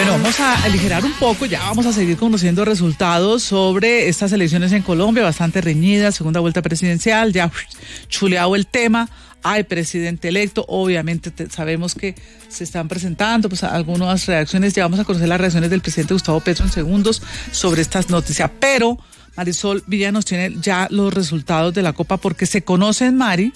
Bueno, vamos a aligerar un poco, ya vamos a seguir conociendo resultados sobre estas elecciones en Colombia, bastante reñidas, segunda vuelta presidencial, ya chuleado el tema. Hay presidente electo, obviamente sabemos que se están presentando pues algunas reacciones, ya vamos a conocer las reacciones del presidente Gustavo Petro en segundos sobre estas noticias, pero Marisol Villa nos tiene ya los resultados de la Copa porque se conocen, Mari,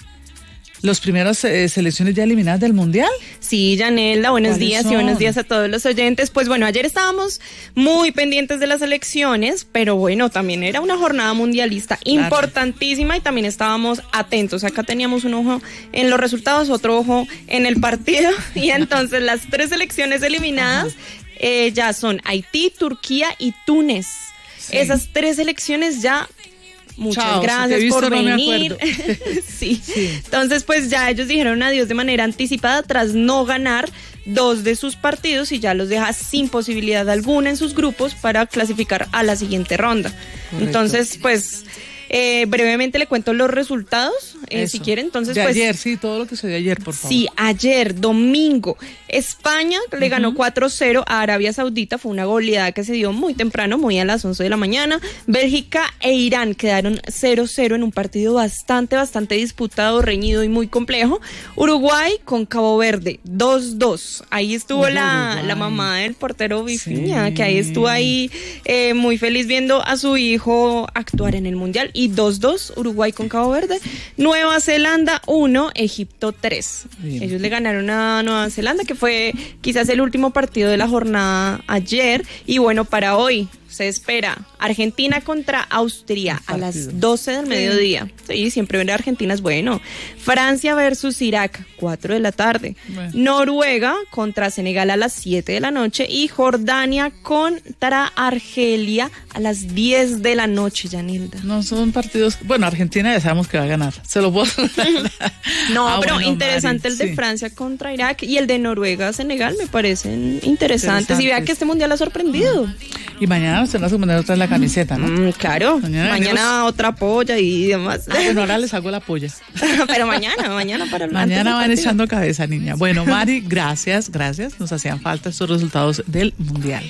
las primeras selecciones ya eliminadas del Mundial. Sí, Yanelda, buenos días y buenos días a todos los oyentes. Pues bueno, ayer estábamos muy pendientes de las elecciones, pero bueno, también era una jornada mundialista importantísima y también estábamos atentos. Acá teníamos un ojo en los resultados, otro ojo en el partido y entonces las tres selecciones eliminadas ya son Haití, Turquía y Túnez. Sí. Esas tres selecciones ya... Muchas gracias por venir. Sí. Entonces, pues ya ellos dijeron adiós de manera anticipada tras no ganar 2 de sus partidos y ya los deja sin posibilidad alguna en sus grupos para clasificar a la siguiente ronda. Correcto. Entonces, pues... brevemente le cuento los resultados, si quieren. Entonces, de pues, ayer, sí, todo lo que se dio ayer, por favor. Sí, ayer, domingo, España le ganó 4-0 a Arabia Saudita, fue una goleada que se dio muy temprano, muy a las 11 de la mañana. Bélgica e Irán quedaron 0-0 en un partido bastante disputado, reñido y muy complejo. Uruguay con Cabo Verde, 2-2. Ahí estuvo la mamá del portero Vifiña, sí, que ahí estuvo ahí muy feliz viendo a su hijo actuar en el Mundial. Y 2-2, Uruguay con Cabo Verde. Nueva Zelanda 1, Egipto 3. Bien. Ellos le ganaron a Nueva Zelanda, que fue quizás el último partido de la jornada ayer. Y bueno, para hoy se espera Argentina contra Austria a las 12 del mediodía. Sí, siempre ver a Argentina es bueno. Francia versus Irak, 4 de la tarde. Bueno. Noruega contra Senegal a las 7 de la noche. Y Jordania contra Argelia a las 10 de la noche, Yanilda. No son partidos... Bueno, Argentina ya sabemos que va a ganar. Se lo puedo... No, pero bueno, interesante Mari, el de Francia contra Irak y el de Noruega-Senegal me parecen interesantes. Y vea que este mundial ha sorprendido. Y mañana usted no se pone otra en la camiseta, ¿no? Claro, mañana otra polla y demás. Bueno, ahora les hago la polla. Pero mañana para el mañana van echando cabeza, niña. Bueno, Mari, gracias. Nos hacían falta estos resultados del Mundial.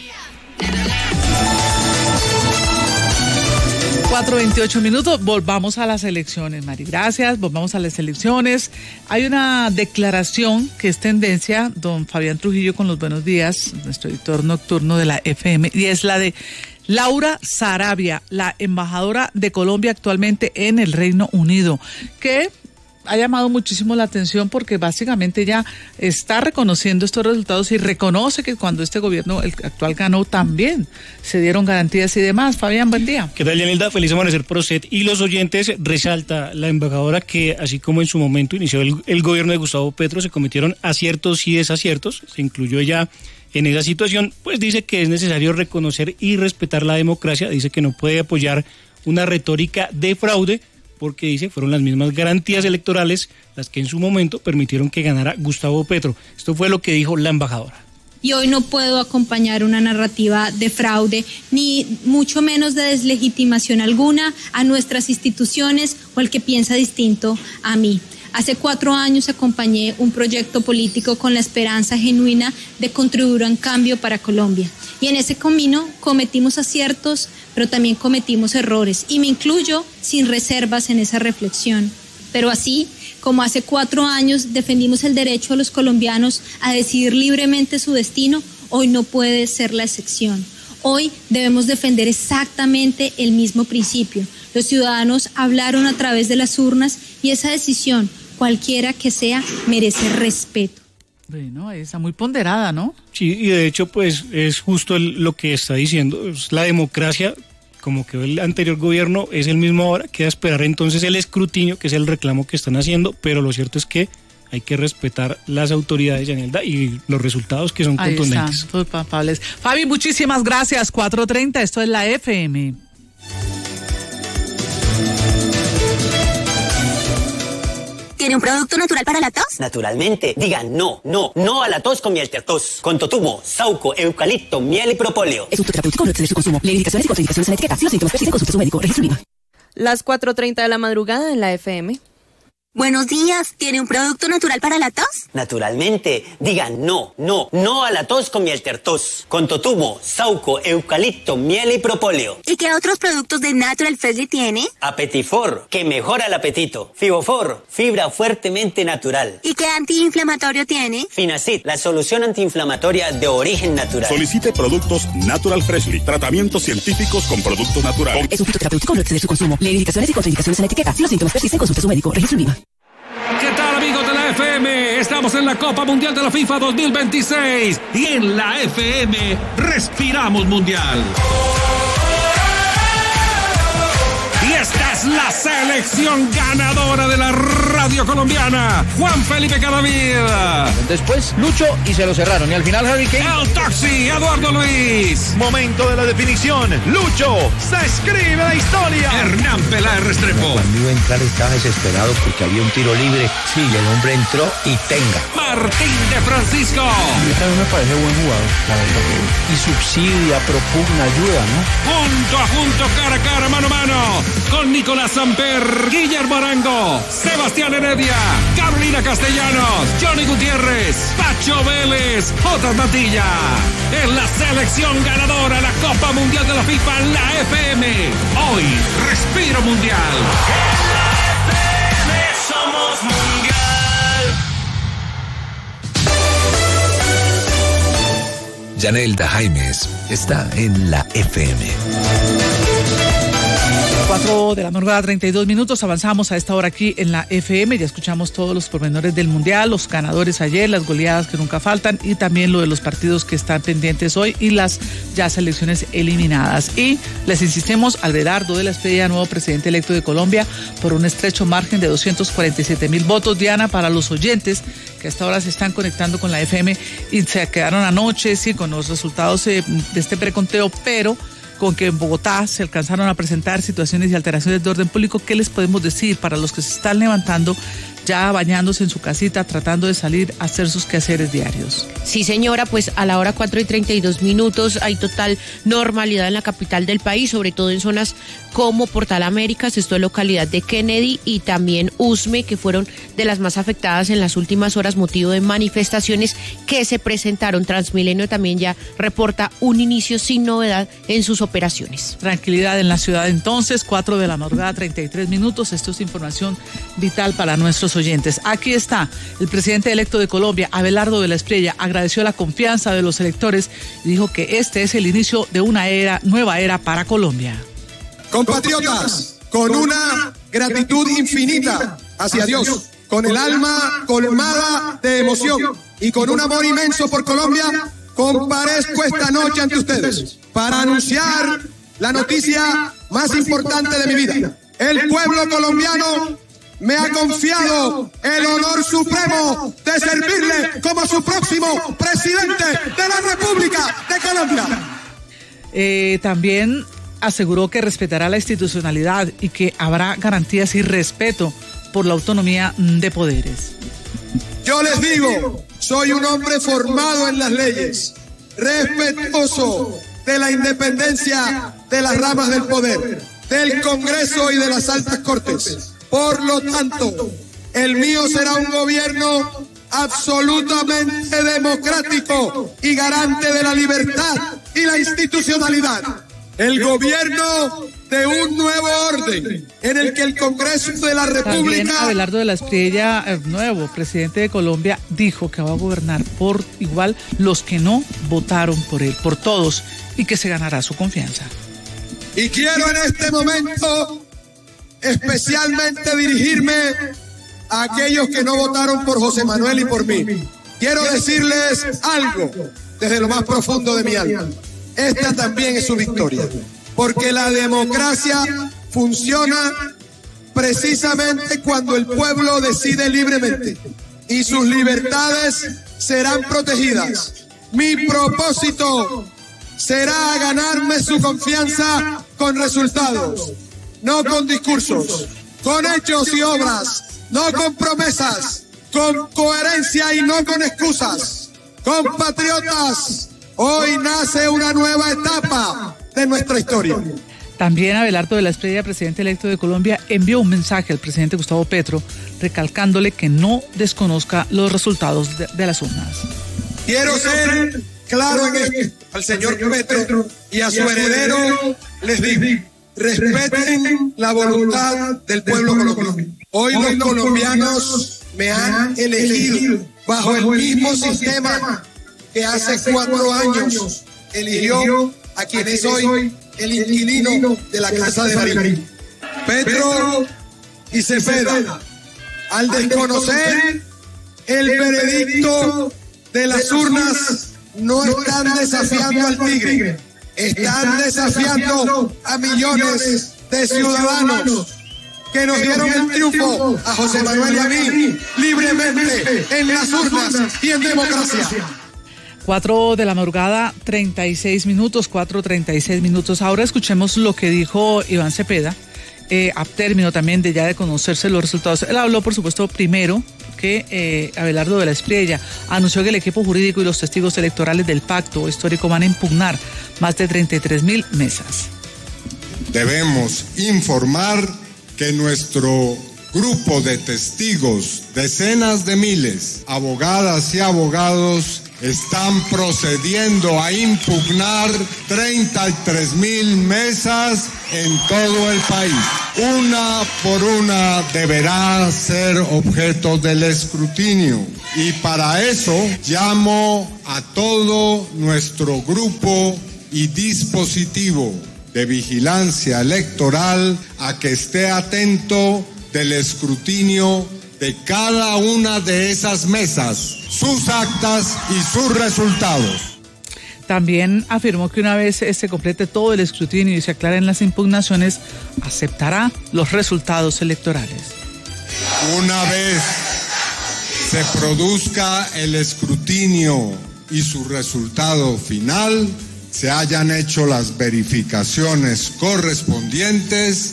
4:28, volvamos a las elecciones, Mari. Gracias, volvamos a las elecciones. Hay una declaración que es tendencia, don Fabián Trujillo con los buenos días, nuestro editor nocturno de la FM, y es la de Laura Sarabia, la embajadora de Colombia actualmente en el Reino Unido, que ha llamado muchísimo la atención porque básicamente ya está reconociendo estos resultados y reconoce que cuando este gobierno, el actual, ganó también se dieron garantías y demás. Fabián, buen día. ¿Qué tal, Yanilda? Feliz amanecer por usted y los oyentes. Resalta la embajadora que, así como en su momento inició el gobierno de Gustavo Petro, se cometieron aciertos y desaciertos, se incluyó ella en esa situación, pues dice que es necesario reconocer y respetar la democracia, dice que no puede apoyar una retórica de fraude, porque dice fueron las mismas garantías electorales las que en su momento permitieron que ganara Gustavo Petro. Esto fue lo que dijo la embajadora. Y hoy no puedo acompañar una narrativa de fraude, ni mucho menos de deslegitimación alguna a nuestras instituciones o al que piensa distinto a mí. Hace 4 años acompañé un proyecto político con la esperanza genuina de contribuir a un cambio para Colombia. Y en ese camino cometimos aciertos, pero también cometimos errores. Y me incluyo sin reservas en esa reflexión. Pero así como hace 4 años defendimos el derecho a los colombianos a decidir libremente su destino, hoy no puede ser la excepción. Hoy debemos defender exactamente el mismo principio. Los ciudadanos hablaron a través de las urnas y esa decisión, cualquiera que sea, merece respeto. Bueno, está muy ponderada, ¿no? Sí, y de hecho, pues, es justo lo que está diciendo. Es la democracia, como quedó el anterior gobierno, es el mismo ahora. Queda esperar entonces el escrutinio, que es el reclamo que están haciendo, pero lo cierto es que hay que respetar las autoridades, Yanelda, y los resultados que son contundentes. Ahí están, palpables. Fabi, muchísimas gracias. 4:30, esto es la FM. ¿Tiene un producto natural para la tos? Naturalmente. Digan no a la tos con miel tertos. Con totumo, sauco, eucalipto, miel y propóleo. Es un terapéutico, no excede su consumo. Lee indicaciones y contraindicaciones en la etiqueta. Si los síntomas persisten, consulte a su médico. Registro INVIMA. Las 4:30 de la madrugada en la FM. Buenos días, ¿tiene un producto natural para la tos? Naturalmente, digan no a la tos con miel tertos. Con totumo, sauco, eucalipto, miel y propóleo. ¿Y qué otros productos de Natural Freshly tiene? Apetifor, que mejora el apetito. Fibofor, fibra fuertemente natural. ¿Y qué antiinflamatorio tiene? Finacid, la solución antiinflamatoria de origen natural. Solicite productos Natural Freshly, tratamientos científicos con productos naturales. Es un fitoterapéutico, no excede su consumo. Lee indicaciones y contraindicaciones en la etiqueta. Si los síntomas persisten, consulte a su médico. Registro en IVA. ¿Qué tal, amigos de la FM? Estamos en la Copa Mundial de la FIFA 2026 y en la FM respiramos mundial. Y esta es la selección ganadora de la radio colombiana, Juan Felipe Cadavid. Después Lucho y se lo cerraron. Y al final Harry Kane. El taxi, Eduardo Luis. Momento de la definición. Lucho, se escribe la historia. Hernán Peláez Restrepo. Cuando iba a entrar estaba desesperado porque había un tiro libre. Sí, el hombre entró y tenga. Martín de Francisco. A mí me parece buen jugador, la verdad. Y subsidia, propugna, ayuda, ¿no? Junto a junto, cara a cara, mano a mano. Con Nicolás Samper, Guillermo Arango, Sebastián Heredia, Carolina Castellanos, Johnny Gutiérrez, Pacho Vélez, J. Matilla. En la selección ganadora de la Copa Mundial de la FIFA, la FM. Hoy, respiro mundial. En la FM somos mundial. Yanelda Jaimes está en la FM. 4 de la madrugada, 32 minutos. Avanzamos a esta hora aquí en la FM. Ya escuchamos todos los pormenores del Mundial, los ganadores ayer, las goleadas que nunca faltan y también lo de los partidos que están pendientes hoy y las ya selecciones eliminadas. Y les insistimos, Abelardo de la Espriella, nuevo presidente electo de Colombia, por un estrecho margen de 247,000 votos. Diana, para los oyentes que hasta ahora se están conectando con la FM y se quedaron anoche, sí, con los resultados de este preconteo, pero con que en Bogotá se alcanzaron a presentar situaciones y alteraciones de orden público, ¿qué les podemos decir para los que se están levantando, ya bañándose en su casita, tratando de salir a hacer sus quehaceres diarios? Sí, señora, pues a la hora 4:32 hay total normalidad en la capital del país, sobre todo en zonas como Portal Américas, esto es localidad de Kennedy, y también Usme, que fueron de las más afectadas en las últimas horas, motivo de manifestaciones que se presentaron. Transmilenio también ya reporta un inicio sin novedad en sus operaciones. Tranquilidad en la ciudad entonces, 4 de la madrugada, 33 minutos. Esto es información vital para nuestros oyentes. Aquí está el presidente electo de Colombia, Abelardo de la Espriella, agradeció la confianza de los electores y dijo que este es el inicio de una nueva era para Colombia. Compatriotas, con una gratitud infinita hacia Dios, con el alma colmada de emoción y con un amor inmenso por Colombia, comparezco esta noche ante ustedes para anunciar la noticia más importante de mi vida. El pueblo colombiano me ha confiado el honor supremo de servirle como su próximo presidente de la República de Colombia. También aseguró que respetará la institucionalidad y que habrá garantías y respeto por la autonomía de poderes. Yo les digo, soy un hombre formado en las leyes, respetuoso de la independencia de las ramas del poder, del Congreso y de las altas cortes. Por lo tanto, el mío será un gobierno absolutamente democrático y garante de la libertad y la institucionalidad. El gobierno de un nuevo orden en el que el Congreso de la República... También Abelardo de la Espriella, nuevo presidente de Colombia, dijo que va a gobernar por igual los que no votaron por él, por todos, y que se ganará su confianza. Y quiero en este momento especialmente dirigirme a aquellos que no votaron por José Manuel y por mí. Quiero decirles algo desde lo más profundo de mi alma. Esta también es su victoria, porque la democracia funciona precisamente cuando el pueblo decide libremente y sus libertades serán protegidas. Mi propósito será ganarme su confianza con resultados, no con discursos, con hechos y obras, no con promesas, con coherencia y no con excusas. Compatriotas, hoy nace una nueva etapa de nuestra historia. También Abelardo de la Espriella, presidente electo de Colombia, envió un mensaje al presidente Gustavo Petro recalcándole que no desconozca los resultados de las urnas. Quiero ser claro en esto. Al señor Petro y a su heredero les digo, respeten la voluntad del pueblo colombiano. Hoy los colombianos me han elegido bajo el mismo sistema que hace 4 años eligió a quien es hoy el inquilino de la Casa de Nariño. Petro y Cepeda, al desconocer el veredicto de las urnas, no están desafiando al tigre, están desafiando a millones de ciudadanos que nos dieron el triunfo a José Manuel y a mí libremente en las urnas y en democracia. 4 de la madrugada, 36 minutos, 4:36 minutos. Ahora escuchemos lo que dijo Iván Cepeda, a término también de ya de conocerse los resultados. Él habló, por supuesto, primero que Abelardo de la Espriella anunció que el equipo jurídico y los testigos electorales del pacto histórico van a impugnar más de 33.000 mesas. Debemos informar que nuestro grupo de testigos, decenas de miles, abogadas y abogados, están procediendo a impugnar 33.000 mesas en todo el país. Una por una deberá ser objeto del escrutinio. Y para eso llamo a todo nuestro grupo y dispositivo de vigilancia electoral a que esté atento del escrutinio de cada una de esas mesas, sus actas y sus resultados. También afirmó que una vez se complete todo el escrutinio y se aclaren las impugnaciones, aceptará los resultados electorales. Una vez se produzca el escrutinio y su resultado final, se hayan hecho las verificaciones correspondientes,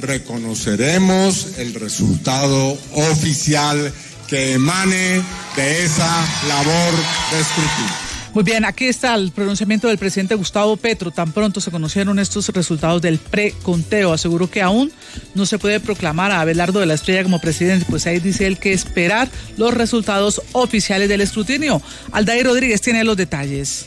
reconoceremos el resultado oficial que emane de esa labor de escrutinio. Muy bien, aquí está el pronunciamiento del presidente Gustavo Petro. Tan pronto se conocieron estos resultados del preconteo, aseguró que aún no se puede proclamar a Abelardo de la Espriella como presidente, pues ahí dice él que esperar los resultados oficiales del escrutinio. Aldair Rodríguez tiene los detalles.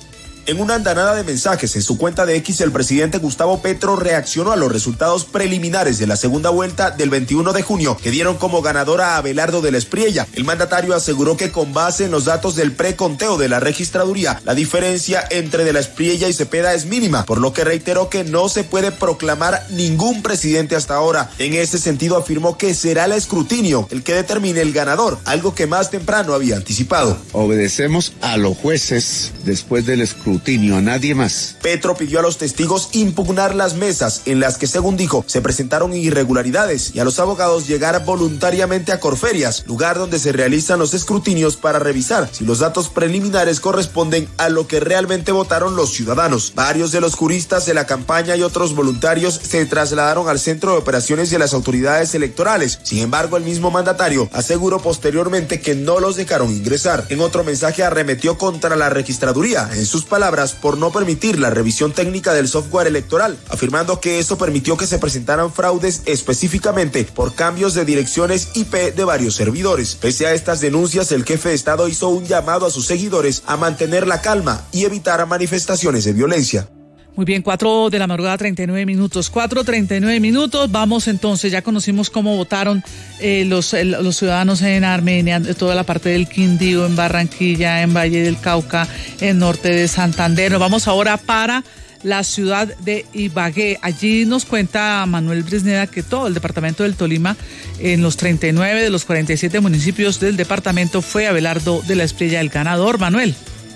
En una andanada de mensajes en su cuenta de X, el presidente Gustavo Petro reaccionó a los resultados preliminares de la segunda vuelta del 21 de junio, que dieron como ganadora a Abelardo de la Espriella. El mandatario aseguró que con base en los datos del preconteo de la registraduría, la diferencia entre de la Espriella y Cepeda es mínima, por lo que reiteró que no se puede proclamar ningún presidente hasta ahora. En ese sentido afirmó que será el escrutinio el que determine el ganador, algo que más temprano había anticipado. Obedecemos a los jueces después del escrutinio, a nadie más. Petro pidió a los testigos impugnar las mesas en las que, según dijo, se presentaron irregularidades y a los abogados llegar voluntariamente a Corferias, lugar donde se realizan los escrutinios para revisar si los datos preliminares corresponden a lo que realmente votaron los ciudadanos. Varios de los juristas de la campaña y otros voluntarios se trasladaron al centro de operaciones de las autoridades electorales. Sin embargo, el mismo mandatario aseguró posteriormente que no los dejaron ingresar. En otro mensaje arremetió contra la registraduría, en sus palabras, por no permitir la revisión técnica del software electoral, afirmando que eso permitió que se presentaran fraudes específicamente por cambios de direcciones IP de varios servidores. Pese a estas denuncias, el jefe de Estado hizo un llamado a sus seguidores a mantener la calma y evitar manifestaciones de violencia. Muy bien, 4 de la madrugada, 39 minutos. 4:39 minutos. Vamos entonces, ya conocimos cómo votaron los ciudadanos en Armenia, toda la parte del Quindío, en Barranquilla, en Valle del Cauca, en norte de Santander. Nos vamos ahora para la ciudad de Ibagué. Allí nos cuenta Manuel Brisneda que todo el departamento del Tolima, en los 39 de los 47 municipios del departamento, fue Abelardo de la Espriella el ganador. Manuel.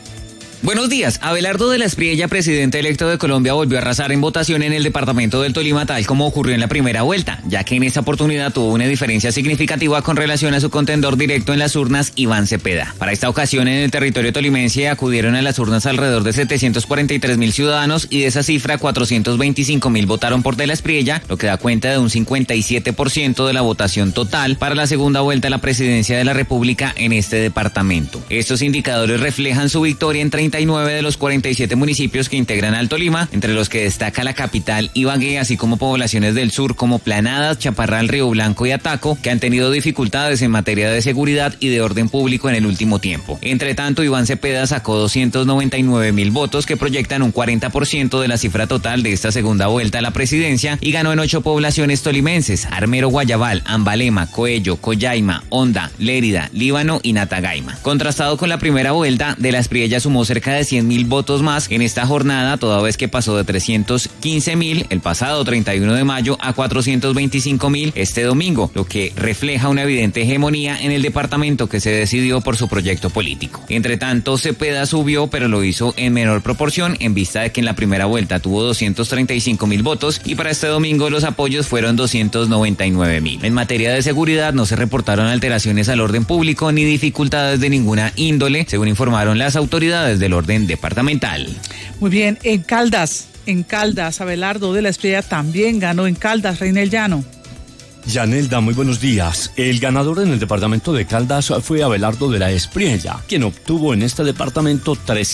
Buenos días. Abelardo de la Espriella, presidente electo de Colombia, volvió a arrasar en votación en el departamento del Tolima, tal como ocurrió en la primera vuelta, ya que en esta oportunidad tuvo una diferencia significativa con relación a su contendor directo en las urnas, Iván Cepeda. Para esta ocasión, en el territorio tolimense acudieron a las urnas alrededor de 743.000 ciudadanos y de esa cifra 425.000 votaron por de la Espriella, lo que da cuenta de un 57% de la votación total para la segunda vuelta a la presidencia de la República en este departamento. Estos indicadores reflejan su victoria en 30 39 de los 47 municipios que integran al Tolima, entre los que destaca la capital Ibagué, así como poblaciones del sur como Planadas, Chaparral, Río Blanco y Ataco, que han tenido dificultades en materia de seguridad y de orden público en el último tiempo. Entre tanto, Iván Cepeda sacó 299.000 votos, que proyectan un 40% de la cifra total de esta segunda vuelta a la presidencia, y ganó en 8 poblaciones tolimenses: Armero, Guayabal, Ambalema, Coello, Collaima, Honda, Lérida, Líbano y Natagaima. Contrastado con la primera vuelta, De la Espriella sumó cerca de 100.000 votos más en esta jornada, toda vez que pasó de 315.000 el pasado 31 de mayo a 425.000 este domingo, lo que refleja una evidente hegemonía en el departamento que se decidió por su proyecto político. Entre tanto, Cepeda subió, pero lo hizo en menor proporción, en vista de que en la primera vuelta tuvo 235.000 votos y para este domingo los apoyos fueron 299.000. En materia de seguridad no se reportaron alteraciones al orden público ni dificultades de ninguna índole, según informaron las autoridades del orden departamental. Muy bien, en Caldas, Abelardo de la Espriella también ganó en Caldas, Reinel Llano. Yanelda, muy buenos días. El ganador en el departamento de Caldas fue Abelardo de la Espriella, quien obtuvo en este departamento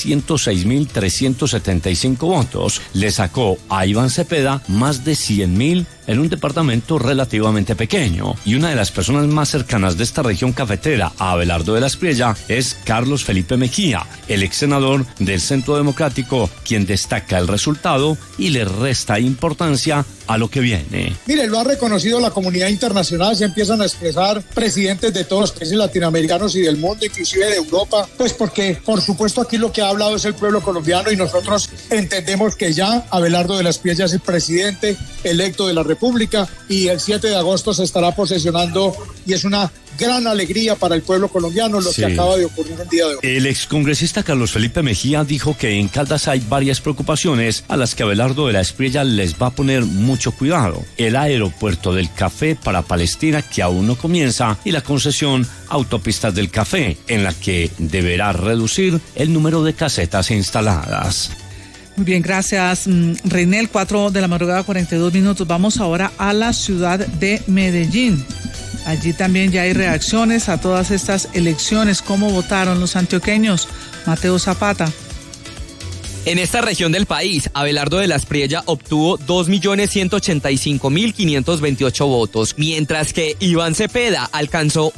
306.375 votos. Le sacó a Iván Cepeda más de 100.000 en un departamento relativamente pequeño. Y una de las personas más cercanas de esta región cafetera a Abelardo de la Espriella es Carlos Felipe Mejía, el ex senador del Centro Democrático, quien destaca el resultado y le resta importancia a lo que viene. Mire, lo ha reconocido la comunidad internacional, se empiezan a expresar presidentes de todos los países latinoamericanos y del mundo, inclusive de Europa, pues porque, por supuesto, aquí lo que ha hablado es el pueblo colombiano y nosotros entendemos que ya Abelardo de la Espriella es el presidente electo de la República y el 7 de agosto se estará posesionando y es una gran alegría para el pueblo colombiano lo que acaba de ocurrir el día de hoy. El excongresista Carlos Felipe Mejía dijo que en Caldas hay varias preocupaciones a las que Abelardo de la Espriella les va a poner mucho cuidado. El aeropuerto del Café para Palestina, que aún no comienza, y la concesión Autopistas del Café, en la que deberá reducir el número de casetas instaladas. Muy bien, gracias, Reinel. 4 de la madrugada, 42 minutos. Vamos ahora a la ciudad de Medellín. Allí también ya hay reacciones a todas estas elecciones. ¿Cómo votaron los antioqueños? Mateo Zapata. En esta región del país, Abelardo de la Espriella obtuvo 2.185.528 votos, mientras que Iván Cepeda alcanzó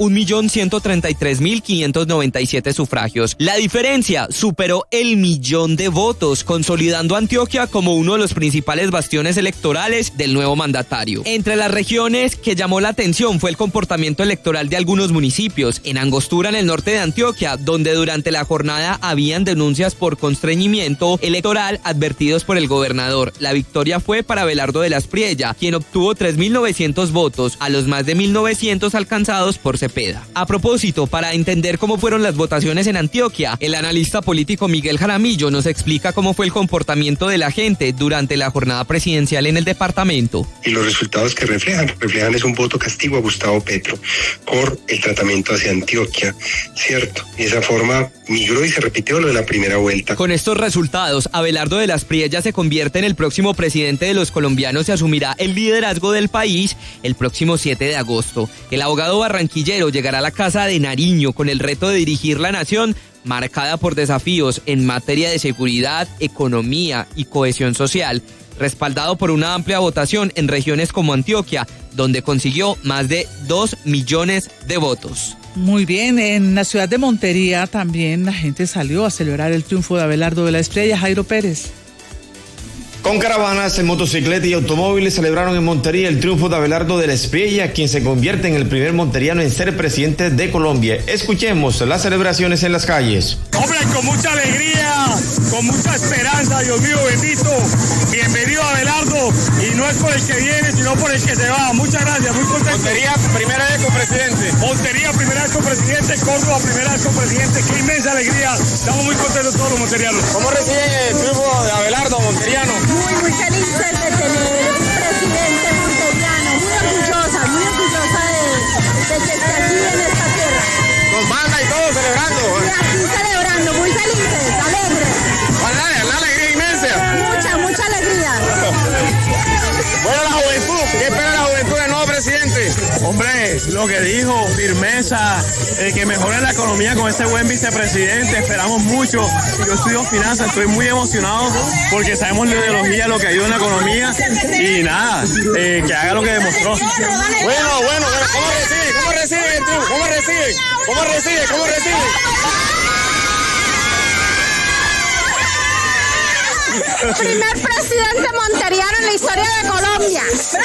1.133.597 sufragios. La diferencia superó el 1.000.000 de votos, consolidando a Antioquia como uno de los principales bastiones electorales del nuevo mandatario. Entre las regiones que llamó la atención fue el comportamiento electoral de algunos municipios. En Angostura, en el norte de Antioquia, donde durante la jornada habían denuncias por constreñimiento electoral advertidos por el gobernador. La victoria fue para Abelardo de la Espriella, quien obtuvo 3.900 votos a los más de 1.900 alcanzados por Cepeda. A propósito, para entender cómo fueron las votaciones en Antioquia, el analista político Miguel Jaramillo nos explica cómo fue el comportamiento de la gente durante la jornada presidencial en el departamento. Y los resultados que reflejan es un voto castigo a Gustavo Petro por el tratamiento hacia Antioquia, ¿cierto? Y de esa forma migró y se repitió lo de la primera vuelta. Con estos resultados, Abelardo de la Espriella se convierte en el próximo presidente de los colombianos y asumirá el liderazgo del país el próximo 7 de agosto. El abogado barranquillero llegará a la Casa de Nariño con el reto de dirigir la nación, marcada por desafíos en materia de seguridad, economía y cohesión social, respaldado por una amplia votación en regiones como Antioquia, donde consiguió más de 2 millones de votos. Muy bien, en la ciudad de Montería también la gente salió a celebrar el triunfo de Abelardo de la Espriella. Jairo Pérez. Con caravanas, motocicletas y automóviles celebraron en Montería el triunfo de Abelardo de la Espriella, quien se convierte en el primer monteriano en ser presidente de Colombia. Escuchemos las celebraciones en las calles. Hombre, con mucha alegría, con mucha esperanza, Dios mío bendito. Bienvenido Abelardo, y no es por el que viene, sino por el que se va. Muchas gracias, muy contento. Montería, primera vez con presidente. Montería, primera vez con presidente. Córdoba, primera vez con presidente. Qué inmensa alegría. Estamos muy contentos todos los monterianos. ¿Cómo reciben el triunfo de Abelardo, monteriano? Muy felices de tener un presidente monteriano, muy orgullosa de que esté aquí en esta tierra. Con banda y todo celebrando. Y aquí celebrando, muy felices, alegres. Una alegría inmensa. Mucha alegría. Bueno, la juventud, ¿qué espera la juventud del nuevo presidente? Hombre, lo que dijo, firmeza, que mejore la economía con ese buen vicepresidente. Esperamos mucho. Yo estudio finanzas, estoy muy emocionado porque sabemos la ideología, lo que ayuda en la economía y nada, que haga lo que demostró. Bueno, ¿cómo reciben tú? ¿Cómo reciben? Primer presidente monteriano en la historia de Colombia.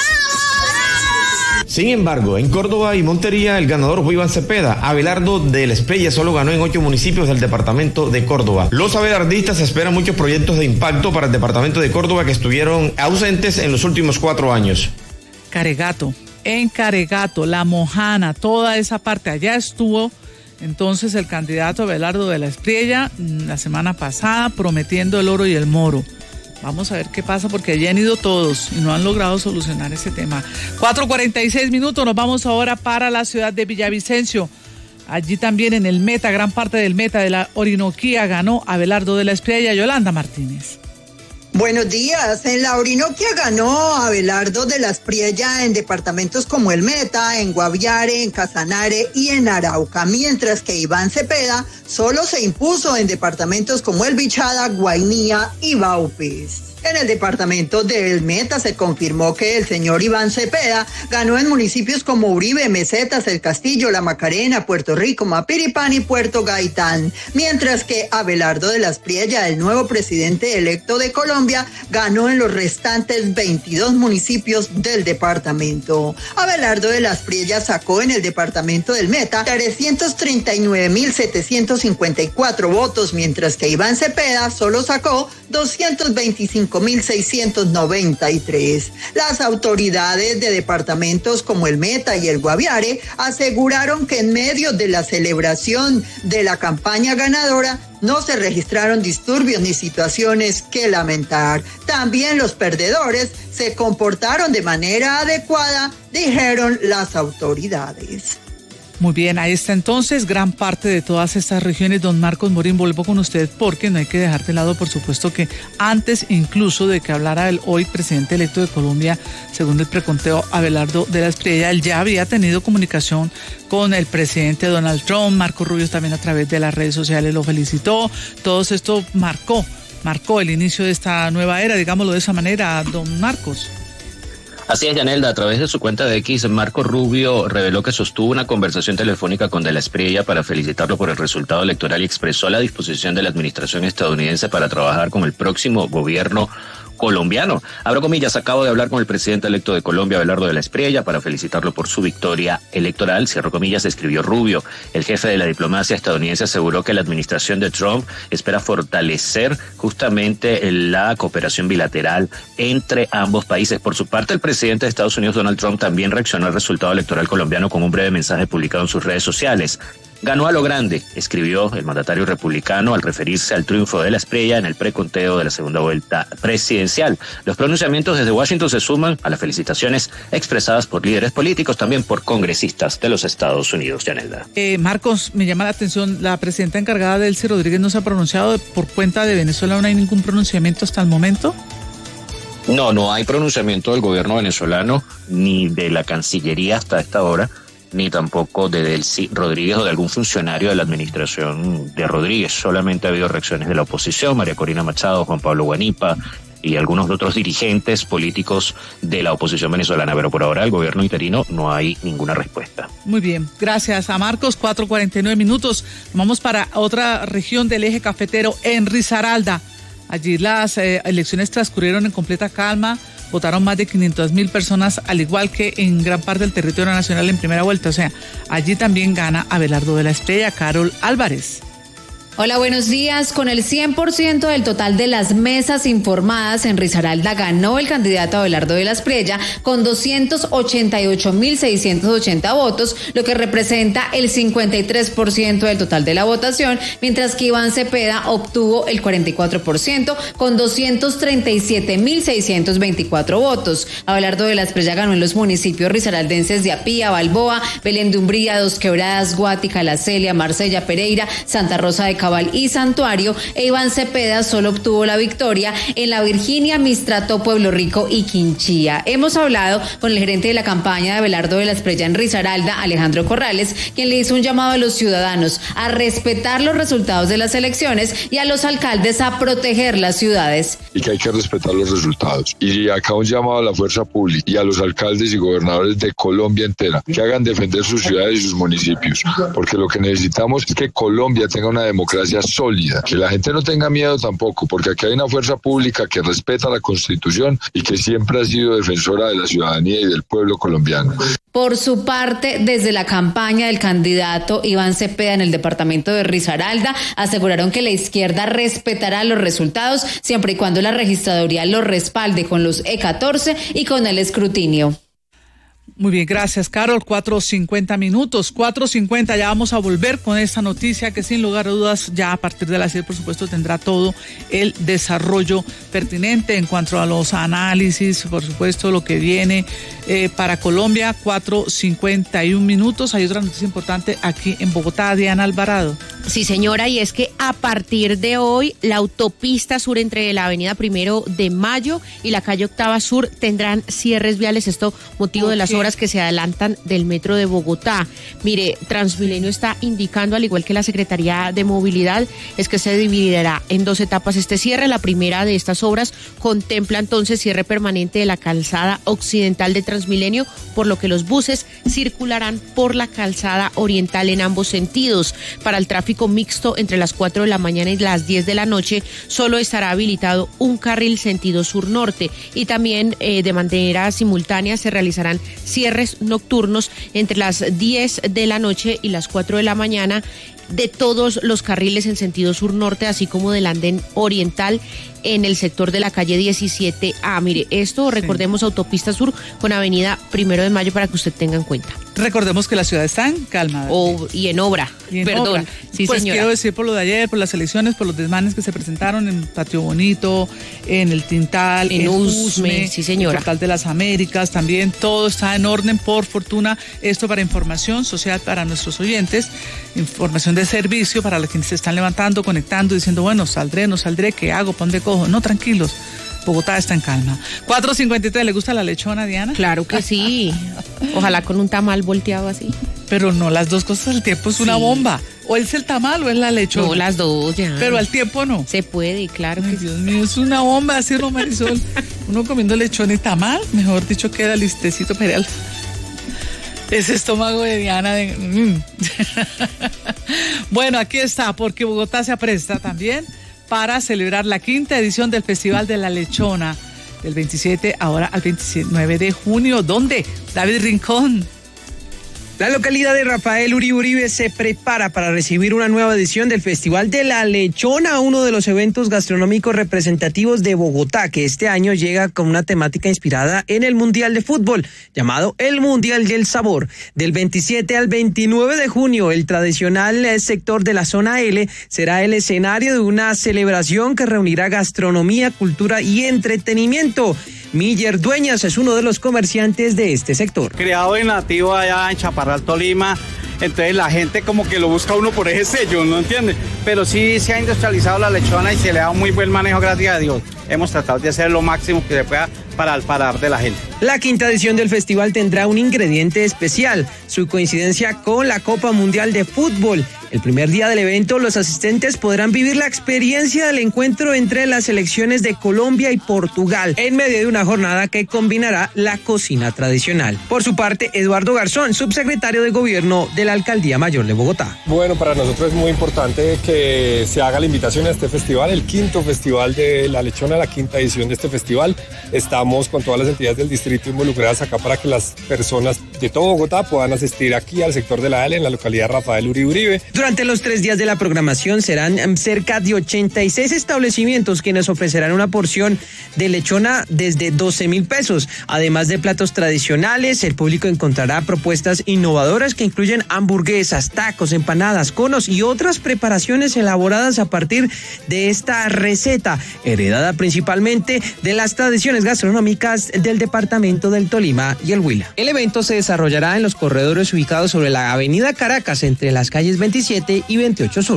Sin embargo, en Córdoba y Montería el ganador fue Iván Cepeda. Abelardo de la Espriella solo ganó en 8 municipios del departamento de Córdoba. Los abelardistas esperan muchos proyectos de impacto para el departamento de Córdoba que estuvieron ausentes en los últimos 4 años. En Caregato, La Mojana, toda esa parte, allá estuvo entonces el candidato Abelardo de la Espriella la semana pasada prometiendo el oro y el moro. Vamos a ver qué pasa porque allí han ido todos y no han logrado solucionar ese tema. 4:46 minutos, nos vamos ahora para la ciudad de Villavicencio. Allí también en el Meta, gran parte del Meta de la Orinoquía ganó Abelardo de la Espriella. Yolanda Martínez. Buenos días. En la Orinoquia ganó Abelardo de la Espriella en departamentos como el Meta, en Guaviare, en Casanare y en Arauca, mientras que Iván Cepeda solo se impuso en departamentos como el Bichada, Guainía y Baupés. En el departamento del Meta se confirmó que el señor Iván Cepeda ganó en municipios como Uribe, Mesetas, El Castillo, La Macarena, Puerto Rico, Mapiripán y Puerto Gaitán, mientras que Abelardo de la Espriella, el nuevo presidente electo de Colombia, ganó en los restantes 22 municipios del departamento. Abelardo de la Espriella sacó en el departamento del Meta 339.754 votos, mientras que Iván Cepeda solo sacó 225.693. Las autoridades de departamentos como el Meta y el Guaviare aseguraron que en medio de la celebración de la campaña ganadora no se registraron disturbios ni situaciones que lamentar. También los perdedores se comportaron de manera adecuada, dijeron las autoridades. Muy bien, ahí está entonces gran parte de todas estas regiones. Don Marcos Morín, vuelvo con usted porque no hay que dejar de lado, por supuesto, que antes incluso de que hablara el hoy presidente electo de Colombia, según el preconteo Abelardo de la Espriella, él ya había tenido comunicación con el presidente Donald Trump. Marco Rubio también a través de las redes sociales lo felicitó. Todo esto marcó el inicio de esta nueva era, digámoslo de esa manera, don Marcos. Así es, Yanelda, a través de su cuenta de X, Marco Rubio reveló que sostuvo una conversación telefónica con de la Espriella para felicitarlo por el resultado electoral y expresó la disposición de la administración estadounidense para trabajar con el próximo gobierno colombiano. Abro comillas, acabo de hablar con el presidente electo de Colombia, Abelardo de la Espriella, para felicitarlo por su victoria electoral, cierro comillas, escribió Rubio. El jefe de la diplomacia estadounidense aseguró que la administración de Trump espera fortalecer justamente la cooperación bilateral entre ambos países. Por su parte, el presidente de Estados Unidos, Donald Trump, también reaccionó al resultado electoral colombiano con un breve mensaje publicado en sus redes sociales. Ganó a lo grande, escribió el mandatario republicano al referirse al triunfo de la Espriella en el preconteo de la segunda vuelta presidencial. Los pronunciamientos desde Washington se suman a las felicitaciones expresadas por líderes políticos, también por congresistas de los Estados Unidos. Yanelda. Marcos, me llama la atención, la presidenta encargada, Delcy Rodríguez, no se ha pronunciado por cuenta de Venezuela, ¿no hay ningún pronunciamiento hasta el momento? No hay pronunciamiento del gobierno venezolano ni de la Cancillería hasta esta hora, ni tampoco de Delcy Rodríguez o de algún funcionario de la administración de Rodríguez. Solamente ha habido reacciones de la oposición, María Corina Machado, Juan Pablo Guanipa y algunos otros dirigentes políticos de la oposición venezolana, pero por ahora el gobierno interino no hay ninguna respuesta. Muy bien, gracias a Marcos, 4:49 minutos. Vamos para otra región del eje cafetero, en Risaralda. Allí las elecciones transcurrieron en completa calma. Votaron más de 500.000 personas, al igual que en gran parte del territorio nacional en primera vuelta. O sea, allí también gana Abelardo de la Espriella. Carol Álvarez. Hola, buenos días. Con el 100% del total de las mesas informadas en Risaralda ganó el candidato Abelardo de la Espriella con 288.680 votos, lo que representa el 53% del total de la votación, mientras que Iván Cepeda obtuvo el 44% con 237.624 votos. Abelardo de la Espriella ganó en los municipios risaraldenses de Apía, Balboa, Belén de Umbría, Dos Quebradas, Guática, La Celia, Marsella, Pereira, Santa Rosa de Guayacabal y Santuario, e Iván Cepeda solo obtuvo la victoria en La Virginia, Mistrato, Pueblo Rico y Quinchía. Hemos hablado con el gerente de la campaña de Abelardo de la Espriella en Risaralda, Alejandro Corrales, quien le hizo un llamado a los ciudadanos a respetar los resultados de las elecciones y a los alcaldes a proteger las ciudades. Y que hay que respetar los resultados. Y acá un llamado a la fuerza pública y a los alcaldes y gobernadores de Colombia entera, que hagan defender sus ciudades y sus municipios, porque lo que necesitamos es que Colombia tenga una democracia sólida, que la gente no tenga miedo tampoco, porque aquí hay una fuerza pública que respeta la Constitución y que siempre ha sido defensora de la ciudadanía y del pueblo colombiano. Por su parte, desde la campaña del candidato Iván Cepeda en el departamento de Risaralda, aseguraron que la izquierda respetará los resultados siempre y cuando la registraduría los respalde con los E14 y con el escrutinio. Muy bien, gracias, Carol. 4:50 minutos. 4:50, ya vamos a volver con esta noticia que sin lugar a dudas ya a partir de las 10, por supuesto, tendrá todo el desarrollo pertinente en cuanto a los análisis, por supuesto, lo que viene para Colombia. 4:51 minutos. Hay otra noticia importante aquí en Bogotá, Diana Alvarado. Sí, señora, y es que a partir de hoy la autopista sur entre la avenida 1 de Mayo y la calle Octava Sur tendrán cierres viales. Esto motivo de las obras que se adelantan del metro de Bogotá. Mire, Transmilenio está indicando, al igual que la Secretaría de Movilidad, es que se dividirá en 2 etapas este cierre. La primera de estas obras contempla entonces cierre permanente de la calzada occidental de Transmilenio, por lo que los buses circularán por la calzada oriental en ambos sentidos. Para el tráfico mixto entre las 4 de la mañana y las 10 de la noche solo estará habilitado un carril sentido sur-norte, y también de manera simultánea se realizarán cierres nocturnos entre las 10 de la noche y las 4 de la mañana de todos los carriles en sentido sur-norte, así como del andén oriental en el sector de la calle 17A. Mire, esto, recordemos, autopista sur con avenida 1 de Mayo para que usted tenga en cuenta. Recordemos que la ciudad está en calma. Y en obra, perdón. Sí, pues señora. Quiero decir, por lo de ayer, por las elecciones, por los desmanes que se presentaron en Patio Bonito, en el Tintal, en Usme, sí, señora. En el Portal de las Américas, también todo está en orden, por fortuna. Esto para información social para nuestros oyentes, información de servicio para los que se están levantando, conectando, diciendo, bueno, saldré, no saldré, ¿qué hago? ¿Para dónde cojo? No, tranquilos. Bogotá está en calma. 4:53, ¿le gusta la lechona, Diana? Claro que sí. Ojalá con un tamal volteado así. Pero no, las dos cosas al tiempo es una bomba. O es el tamal o es la lechona. No, las dos ya. Pero al tiempo no. Se puede, claro. Ay, Dios mío, es una bomba, así, ¿no, Marisol? Uno comiendo lechón y tamal, mejor dicho, queda listecito perial. Ese estómago de Diana Bueno, aquí está, porque Bogotá se apresta también para celebrar la 5ª edición del Festival de la Lechona, del 27 ahora al 29 de junio. ¿Dónde? David Rincón. La localidad de Rafael Uribe Uribe se prepara para recibir una nueva edición del Festival de la Lechona, uno de los eventos gastronómicos representativos de Bogotá, que este año llega con una temática inspirada en el Mundial de Fútbol, llamado el Mundial del Sabor. Del 27 al 29 de junio, el tradicional sector de la zona L será el escenario de una celebración que reunirá gastronomía, cultura y entretenimiento. Miller Dueñas es uno de los comerciantes de este sector. Criado y nativo allá en Chaparral, Tolima, entonces la gente como que lo busca uno por ese sello, ¿no entiende? Pero sí se ha industrializado la lechona y se le da un muy buen manejo, gracias a Dios. Hemos tratado de hacer lo máximo que se pueda para el paladar de la gente. La 5ª edición del festival tendrá un ingrediente especial, su coincidencia con la Copa Mundial de Fútbol. El primer día del evento, los asistentes podrán vivir la experiencia del encuentro entre las selecciones de Colombia y Portugal, en medio de una jornada que combinará la cocina tradicional. Por su parte, Eduardo Garzón, subsecretario de Gobierno de la Alcaldía Mayor de Bogotá. Bueno, para nosotros es muy importante que se haga la invitación a este festival, el 5º Festival de la Lechona, la 5ª edición de este festival. Estamos con todas las entidades del distrito involucradas acá para que las personas de todo Bogotá puedan asistir aquí al sector de la L en la localidad Rafael Uribe Uribe. Durante los 3 días de la programación serán cerca de 86 establecimientos quienes ofrecerán una porción de lechona desde 12,000 pesos. Además de platos tradicionales, el público encontrará propuestas innovadoras que incluyen hamburguesas, tacos, empanadas, conos y otras preparaciones elaboradas a partir de esta receta, heredada principalmente de las tradiciones gastronómicas del departamento del Tolima y el Huila. El evento se desarrollará en los corredores ubicados sobre la avenida Caracas entre las calles 27 y 28 Sur.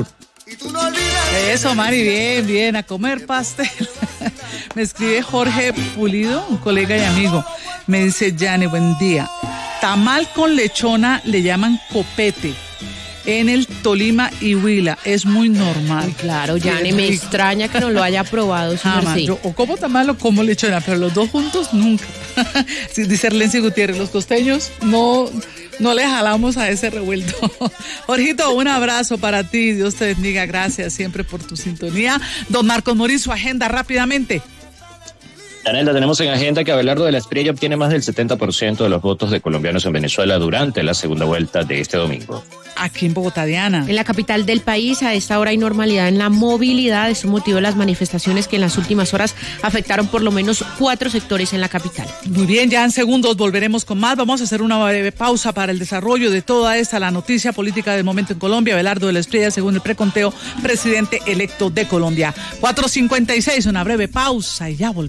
Eso, Mari, bien, bien, a comer pastel. Me escribe Jorge Pulido, un colega y amigo. Me dice, Yane, buen día. Tamal con lechona le llaman copete. En el Tolima y Huila es muy normal. Claro, Yane, me extraña que no lo haya probado. Jamás, yo o como tamal o como lechona, pero los dos juntos nunca. Dice Erlensi Gutiérrez, los costeños no le jalamos a ese revuelto. Jorgito, un abrazo para ti, Dios te bendiga, gracias siempre por tu sintonía. Don Marcos Morín, su agenda rápidamente. Yanelda, tenemos en agenda que Abelardo de la Espriella obtiene más del 70% de los votos de colombianos en Venezuela durante la segunda vuelta de este domingo. Aquí en Bogotá, Diana. En la capital del país, a esta hora hay normalidad en la movilidad. Es un motivo de las manifestaciones que en las últimas horas afectaron por lo menos 4 sectores en la capital. Muy bien, ya en segundos volveremos con más. Vamos a hacer una breve pausa para el desarrollo de toda esta, la noticia política del momento en Colombia. Abelardo de la Espriella, según el preconteo, presidente electo de Colombia. 4:56, una breve pausa y ya volvemos.